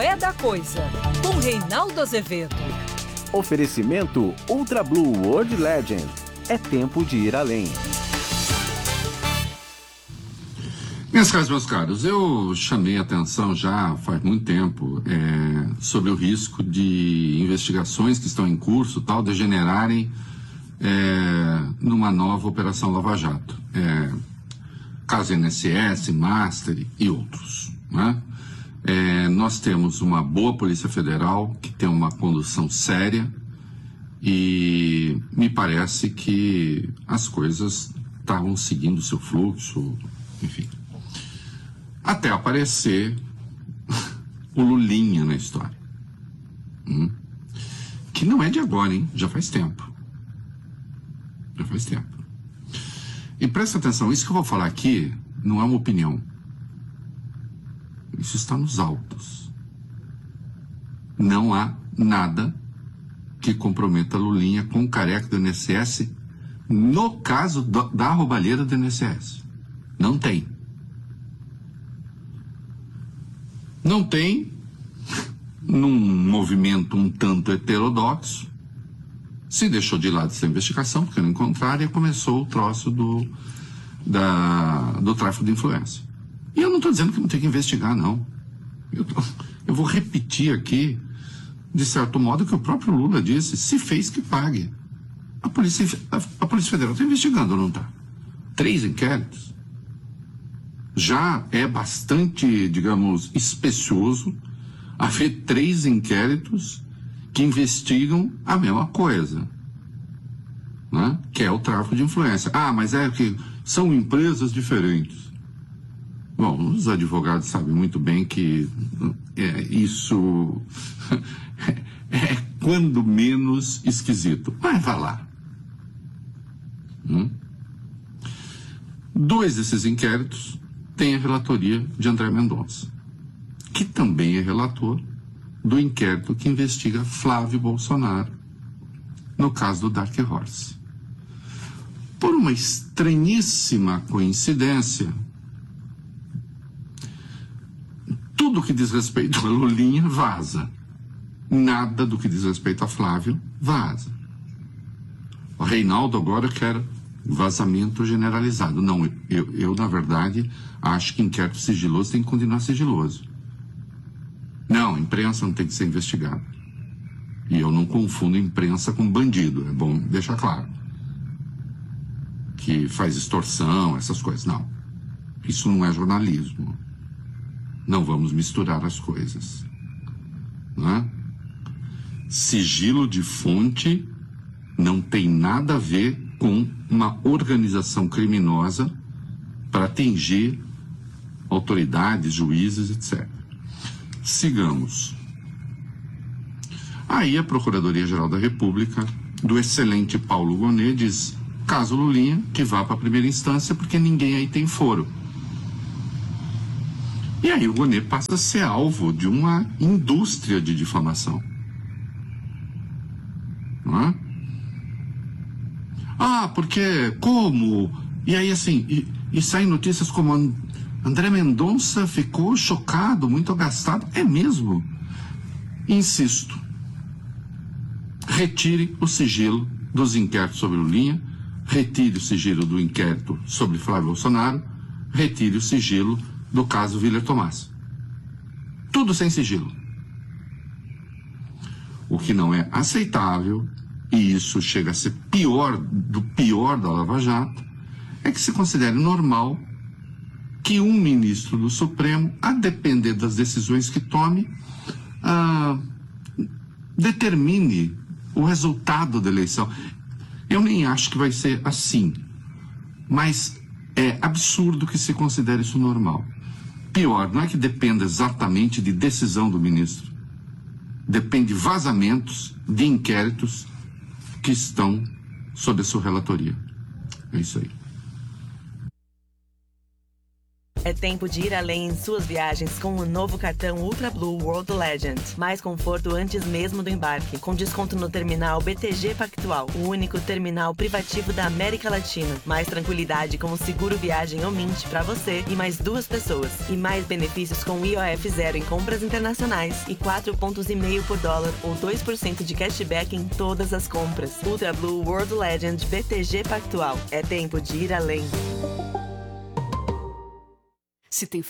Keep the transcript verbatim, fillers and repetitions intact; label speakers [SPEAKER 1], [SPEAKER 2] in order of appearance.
[SPEAKER 1] é da coisa, com Reinaldo Azevedo.
[SPEAKER 2] Oferecimento Ultra Blue World Legend. É tempo de ir além.
[SPEAKER 3] Minhas caras, meus caros, eu chamei a atenção já faz muito tempo é, sobre o risco de investigações que estão em curso tal degenerarem é, numa nova Operação Lava Jato. É, caso I N S S, Master e outros, né? É, nós temos uma boa Polícia Federal que tem uma condução séria e me parece que as coisas estavam seguindo o seu fluxo, enfim. Até aparecer o Lulinha na história. Hum? Que não é de agora, hein? Já faz tempo. Já faz tempo. E presta atenção, isso que eu vou falar aqui não é uma opinião. Isso está nos autos. Não há nada que comprometa Lulinha com o careca do I N S S no caso do, da roubalheira do I N S S. Não tem. Não tem num movimento um tanto heterodoxo. Se deixou de lado essa investigação, porque no contrário começou o troço do, da, do tráfico de influência. E eu não estou dizendo que não tem que investigar, não. Eu, tô, eu vou repetir aqui, de certo modo, o que o próprio Lula disse: se fez, que pague. A Polícia, a, a Polícia Federal está investigando ou não está? Três inquéritos. Já é bastante, digamos, especioso haver três inquéritos que investigam a mesma coisa, né? Que é o tráfico de influência. Ah, mas é que são empresas diferentes. Bom, os advogados sabem muito bem que é, isso é quando menos esquisito. Mas vá lá. Hum? Dois desses inquéritos têm a relatoria de André Mendonça, que também é relator do inquérito que investiga Flávio Bolsonaro no caso do Dark Horse. Por uma estranhíssima coincidência, tudo que diz respeito a Lulinha vaza. Nada do que diz respeito a Flávio vaza. O Reinaldo agora quer vazamento generalizado. Não, eu, eu na verdade, acho que inquérito sigiloso tem que continuar sigiloso. Não, imprensa não tem que ser investigada. E eu não confundo imprensa com bandido, é bom deixar claro. Que faz extorsão, essas coisas. Não, isso não é jornalismo. Não vamos misturar as coisas. Não é? Sigilo de fonte não tem nada a ver com uma organização criminosa para atingir autoridades, juízes, etcétera. Sigamos. Aí a Procuradoria-Geral da República, do excelente Paulo Gonet, diz: caso Lulinha, que vá para a primeira instância, porque ninguém aí tem foro. E aí o Gonet passa a ser alvo de uma indústria de difamação. Não é? Ah, porque como? E aí assim, e, e saem notícias como André Mendonça ficou chocado, muito agastado. É mesmo? Insisto, retire o sigilo dos inquéritos sobre Lulinha, retire o sigilo do inquérito sobre Flávio Bolsonaro, retire o sigilo do caso Willer Tomás. Tudo sem sigilo. O que não é aceitável, e isso chega a ser pior do pior da Lava Jato, é que se considere normal que um ministro do Supremo, a depender das decisões que tome, ah, determine o resultado da eleição. Eu nem acho que vai ser assim, mas é absurdo que se considere isso normal. Pior, não é que dependa exatamente de decisão do ministro. Depende de vazamentos de inquéritos que estão sob a sua relatoria. É isso aí.
[SPEAKER 4] É tempo de ir além em suas viagens com o novo cartão Ultra Blue World Legend. Mais conforto antes mesmo do embarque, com desconto no terminal B T G Pactual, o único terminal privativo da América Latina. Mais tranquilidade com o seguro viagem Omint para você e mais duas pessoas. E mais benefícios com I O F zero em compras internacionais e quatro pontos e meio por dólar ou dois por cento de cashback em todas as compras. Ultra Blue World Legend B T G Pactual. É tempo de ir além.
[SPEAKER 5] Se tem